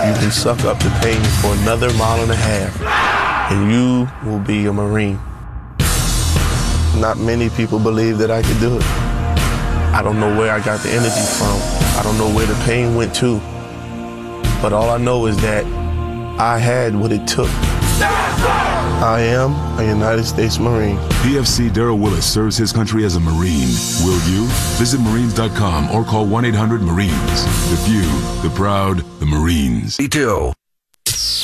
You can suck up the pain for another mile and a half, and you will be a Marine. Not many people believe that I could do it. I don't know where I got the energy from. I don't know where the pain went to. But all I know is that I had what it took. I am a United States Marine. PFC Darrell Willis serves his country as a Marine. Will you? Visit Marines.com or call 1-800-MARINES. The few, the proud, the Marines. Me too.